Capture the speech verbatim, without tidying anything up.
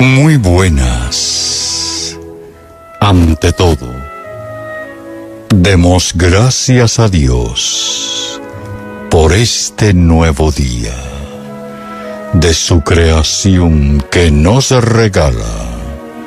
Muy buenas. Ante todo, demos gracias a Dios por este nuevo día de su creación que nos regala.